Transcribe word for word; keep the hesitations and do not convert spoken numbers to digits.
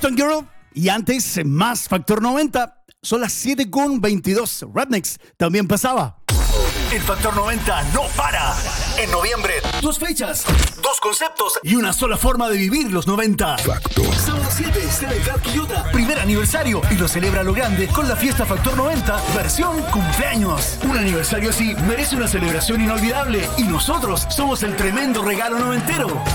Uptown Girl y antes más Factor noventa. Son las siete con veintidós. Rednecks también pasaba. El Factor noventa no para. En noviembre, dos fechas, dos conceptos y una sola forma de vivir los noventa. Factor. Sábado siete, Senegal Quillota. Primer aniversario y lo celebra a lo grande con la fiesta Factor noventa, versión cumpleaños. Un aniversario así merece una celebración inolvidable y nosotros somos el tremendo regalo noventero.